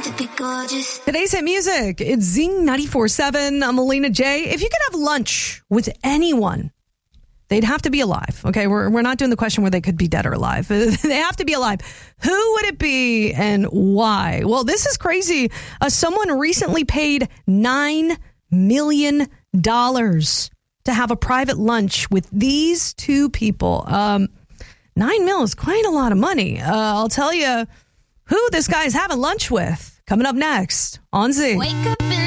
Today's hit music. It's Zing 94.7. I'm Alina J. If you could have lunch with anyone, they'd have to be alive. Okay, we're not doing the question where they could be dead or alive. They have to be alive. Who would it be and why? Well, this is crazy. Someone recently paid $9 million to have a private lunch with these two people. $9 million is quite a lot of money. I'll tell you who this guy is having lunch with. Coming up next on Z. Wake up in